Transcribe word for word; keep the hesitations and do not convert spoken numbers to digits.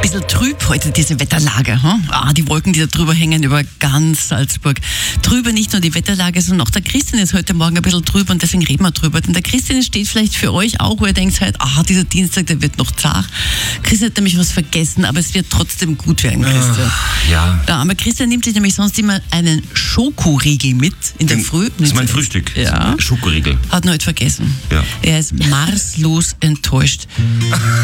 bisschen trüb heute, diese Wetterlage. Hm? Ah, die Wolken, die da drüber hängen über ganz Salzburg. Trüber nicht nur die Wetterlage, sondern auch der Christian ist heute Morgen ein bisschen trüb und deswegen reden wir drüber. Denn der Christian steht vielleicht für euch auch, wo ihr denkt, halt, ah, dieser Dienstag, der wird noch zart. Christian hat nämlich was vergessen, aber es wird trotzdem gut werden, Christian. Uh, ja. Der arme Christian nimmt sich nämlich sonst immer einen Schokoriegel mit in der Den, Früh. Das ist mein Frühstück. Ja. Schokoriegel. Hat ihn heute vergessen. Ja. Er ist maßlos enttäuscht.